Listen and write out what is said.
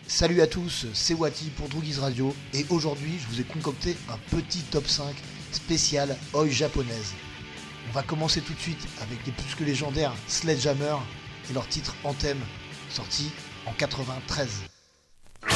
Salut à tous, c'est Wati pour Droogies Radio et aujourd'hui je vous ai concocté un petit top 5 spécial Oi japonaise. On va commencer tout de suite avec les plus que légendaires Sledgehammer et leur titre Anthem, sorti en 93.